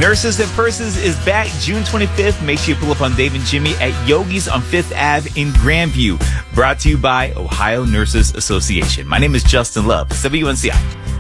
Nurses and Purses is back June 25th. Make sure you pull up on Dave and Jimmy at Yogi's on 5th Ave in Grandview. Brought to you by Ohio Nurses Association. My name is Justin Love, WNCI.